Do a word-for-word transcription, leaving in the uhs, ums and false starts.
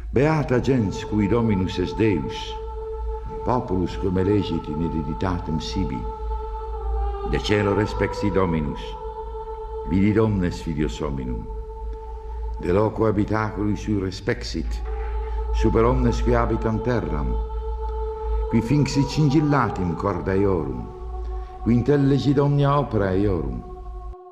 Beata gens cui Dominus es Deus, populus cum elegit in hereditatem sibi. De cielo respexi Dominus, vidit omnes filios hominum. De loco habitaculi sui respexit, super omnes qui habitant terram, qui finxit cingillatim corda eorum, qui intellegit omnia opera eorum.